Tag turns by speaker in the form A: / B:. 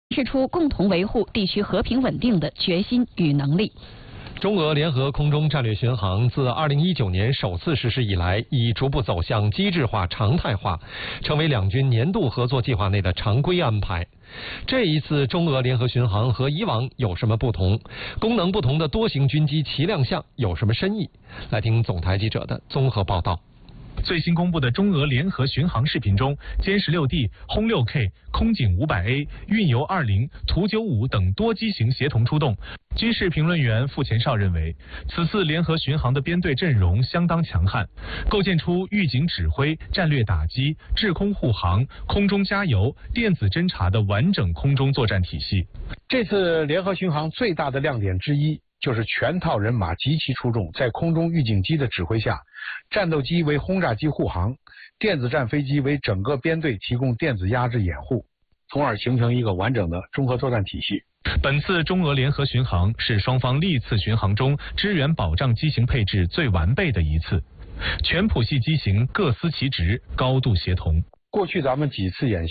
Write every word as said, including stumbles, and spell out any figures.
A: 示出共同维护地区和平稳定的决心与能力。
B: 中俄联合空中战略巡航自二零一九年首次实施以来，已逐步走向机制化、常态化，成为两军年度合作计划内的常规安排。这一次中俄联合巡航和以往有什么不同？功能不同的多型军机齐亮相有什么深意？来听总台记者的综合报道。
C: 最新公布的中俄联合巡航视频中，歼十六 D、轰六 K、空警五百 A、运油二零、图九五等多机型协同出动。军事评论员傅前绍认为，此次联合巡航的编队阵容相当强悍，构建出预警指挥、战略打击、制空护航、空中加油、电子侦察的完整空中作战体系。
D: 这次联合巡航最大的亮点之一，就是全套人马集齐出动，在空中预警机的指挥下，战斗机为轰炸机护航，电子战飞机为整个编队提供电子压制掩护，从而形成一个完整的综合作战体系。
C: 本次中俄联合巡航是双方历次巡航中支援保障机型配置最完备的一次，全谱系机型各司其职，高度协同。
D: 过去咱们几次演习